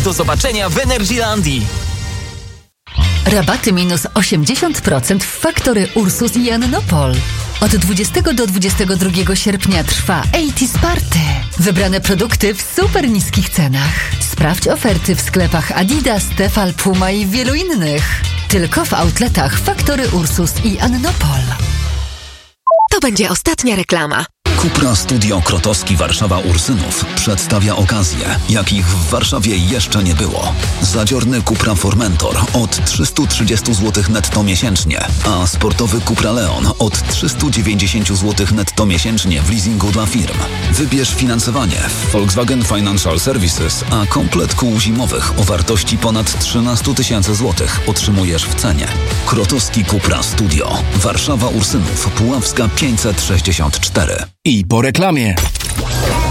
Do zobaczenia w Energylandii. Rabaty minus 80% w Faktory Ursus i Annopol. Od 20 do 22 sierpnia trwa 80s Party. Wybrane produkty w super niskich cenach. Sprawdź oferty w sklepach Adidas, Tefal, Puma i wielu innych. Tylko w outletach Faktory Ursus i Annopol. To będzie ostatnia reklama. Cupra Studio Krotowski Warszawa Ursynów przedstawia okazje, jakich w Warszawie jeszcze nie było. Zadziorny Cupra Formentor od 330 zł netto miesięcznie, a sportowy Cupra Leon od 390 zł netto miesięcznie w leasingu dla firm. Wybierz finansowanie w Volkswagen Financial Services, a komplet kół zimowych o wartości ponad 13 000 złotych otrzymujesz w cenie. Krotowski Cupra Studio. Warszawa Ursynów, Puławska 564. I po reklamie.